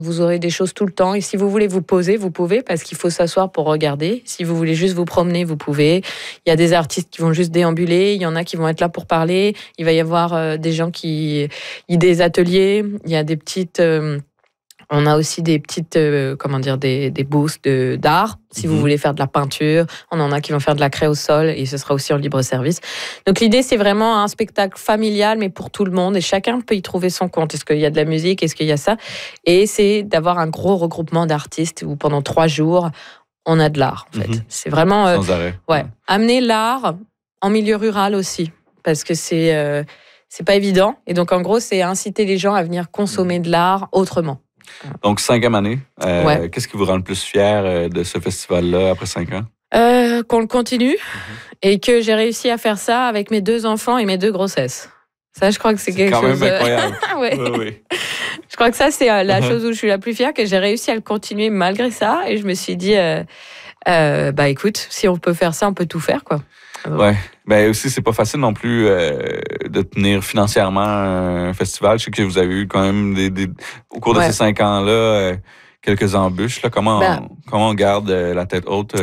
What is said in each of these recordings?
Vous aurez des choses tout le temps. Et si vous voulez vous poser, vous pouvez, parce qu'il faut s'asseoir pour regarder. Si vous voulez juste vous promener, vous pouvez. Il y a des artistes qui vont juste déambuler. Il y en a qui vont être là pour parler. Il va y avoir des gens il y a des ateliers. Il y a des petites... on a aussi des petites, des booths d'art. Si vous voulez faire de la peinture, on en a qui vont faire de la craie au sol et ce sera aussi en libre service. Donc l'idée, c'est vraiment un spectacle familial, mais pour tout le monde et chacun peut y trouver son compte. Est-ce qu'il y a de la musique? Est-ce qu'il y a ça? Et c'est d'avoir un gros regroupement d'artistes où pendant 3 jours, on a de l'art, en fait. C'est vraiment... sans arrêt. Ouais. Amener l'art en milieu rural aussi, parce que c'est pas évident. Et donc, en gros, c'est inciter les gens à venir consommer de l'art autrement. Donc, 5e année. Qu'est-ce qui vous rend le plus fier de ce festival-là après 5 ans? Qu'on le continue et que j'ai réussi à faire ça avec mes 2 enfants et mes 2 grossesses. Ça, je crois que c'est quelque chose... C'est quand même incroyable. Ouais. Oui. Je crois que ça, c'est la chose où je suis la plus fière, que j'ai réussi à le continuer malgré ça. Et je me suis dit, écoute, si on peut faire ça, on peut tout faire, quoi. Ouais. Ben aussi, c'est pas facile non plus de tenir financièrement un festival. Je sais que vous avez eu quand même au cours de ces 5 ans-là quelques embûches. Là. Comment on garde la tête haute?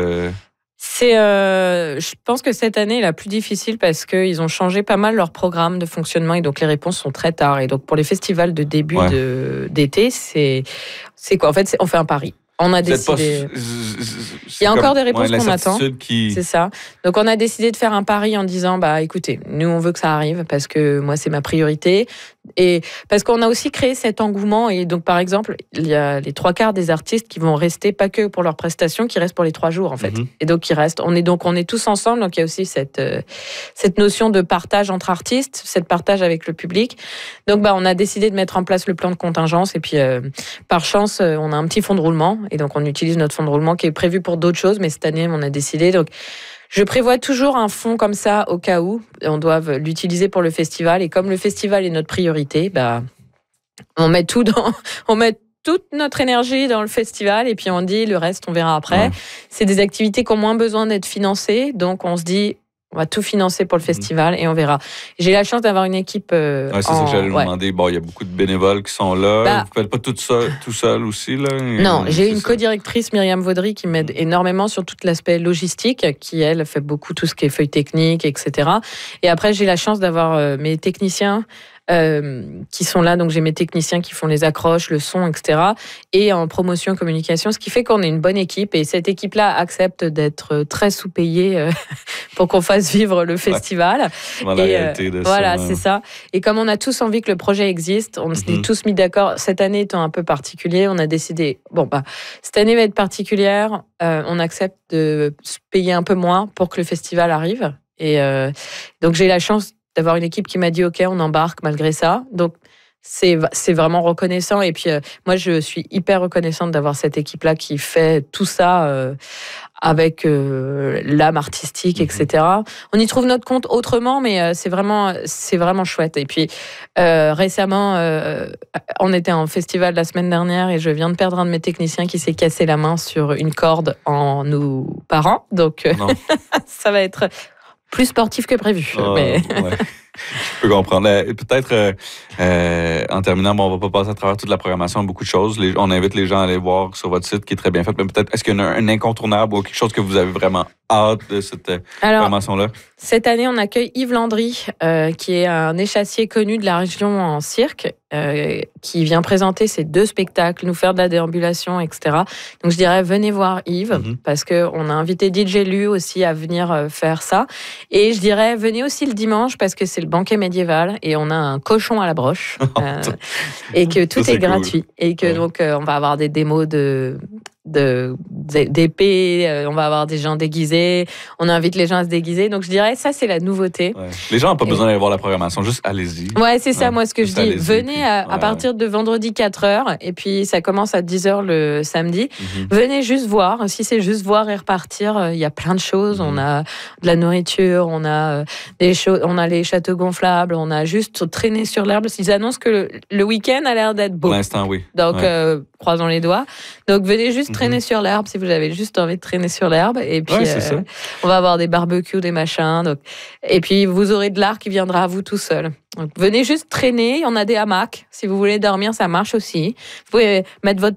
Je pense que cette année est la plus difficile parce qu'ils ont changé pas mal leur programme de fonctionnement et donc les réponses sont très tard. Et donc pour les festivals de début d'été, c'est quoi? En fait, on fait un pari. On a décidé... Il y a encore des réponses qu'on attend. C'est ça. Donc, on a décidé de faire un pari en disant, écoutez, nous, on veut que ça arrive parce que moi, c'est ma priorité. Et parce qu'on a aussi créé cet engouement. Et donc, par exemple, il y a les 3/4 des artistes qui vont rester, pas que pour leurs prestations, qui restent pour les 3 jours, en fait. Et donc, ils restent. On est tous ensemble. Donc, il y a aussi cette notion de partage entre artistes, cette partage avec le public. Donc, on a décidé de mettre en place le plan de contingence. Et puis, par chance, on a un petit fonds de roulement. Et donc, on utilise notre fonds de roulement qui est prévu pour d'autres choses. Mais cette année, on a décidé. Donc, je prévois toujours un fonds comme ça au cas où on doive l'utiliser pour le festival. Et comme le festival est notre priorité, on met toute notre énergie dans le festival et puis on dit le reste, on verra après. C'est des activités qui ont moins besoin d'être financées. Donc, on se dit... On va tout financer pour le festival et on verra. J'ai la chance d'avoir une équipe... c'est ça que j'allais vous demander. Bon, il y a beaucoup de bénévoles qui sont là. Vous ne faites pas tout seul aussi, là? Non, j'ai une co-directrice, Myriam Vaudry, qui m'aide énormément sur tout l'aspect logistique, qui, elle, fait beaucoup tout ce qui est feuilles techniques, etc. Et après, j'ai la chance d'avoir mes techniciens qui sont là. Donc, j'ai mes techniciens qui font les accroches, le son, etc. Et en promotion, communication, ce qui fait qu'on est une bonne équipe. Et cette équipe-là accepte d'être très sous-payée pour qu'on fasse vivre le festival. Voilà, la réalité de voilà, c'est ça. Et comme on a tous envie que le projet existe, on s'est tous mis d'accord. Cette année étant un peu particulier, on a décidé, cette année va être particulière, on accepte de se payer un peu moins pour que le festival arrive. Et donc, j'ai la chance d'avoir une équipe qui m'a dit OK, on embarque malgré ça. Donc, c'est vraiment reconnaissant. Et puis, moi, je suis hyper reconnaissante d'avoir cette équipe-là qui fait tout ça avec l'âme artistique, etc. On y trouve notre compte autrement, mais c'est vraiment chouette. Et puis, récemment, on était en festival la semaine dernière et je viens de perdre un de mes techniciens qui s'est cassé la main sur une corde en nous parant. Donc, ça va être... plus sportif que prévu. Mais... Je peux comprendre. Peut-être, en terminant, on va pas passer à travers toute la programmation, beaucoup de choses. On invite les gens à aller voir sur votre site, qui est très bien fait. Mais peut-être, est-ce qu'il y a un incontournable ou quelque chose que vous avez vraiment hâte de cette programmation-là? Cette année, on accueille Yves Landry, qui est un échassier connu de la région en cirque, qui vient présenter ses 2 spectacles, nous faire de la déambulation, etc. Donc, je dirais, venez voir Yves, parce qu'on a invité DJ Lu aussi à venir faire ça. Et je dirais, venez aussi le dimanche, parce que c'est le banquet médiéval, et on a un cochon à la broche, et que tout est gratuit. Cool. Et que donc, on va avoir des démos d'épée, on va avoir des gens déguisés, on invite les gens à se déguiser. Donc, je dirais, ça, c'est la nouveauté. Les gens n'ont pas besoin d'aller voir la programmation, juste allez-y. Ouais, c'est ça, moi, ce que je dis. Venez à partir de vendredi 4h, et puis ça commence à 10h le samedi. Venez juste voir. Si c'est juste voir et repartir, il y a plein de choses. On a de la nourriture, on a on a les châteaux gonflables, on a juste traîné sur l'herbe. Ils annoncent que le week-end a l'air d'être beau. Pour l'instant, oui. Donc, croisons les doigts. Donc, venez juste traîner sur l'herbe si vous avez juste envie de traîner sur l'herbe. Et puis, on va avoir des barbecues, des machins. Donc, et puis, vous aurez de l'art qui viendra à vous tout seul. Donc, venez juste traîner. On a des hamacs. Si vous voulez dormir, ça marche aussi. Vous pouvez mettre votre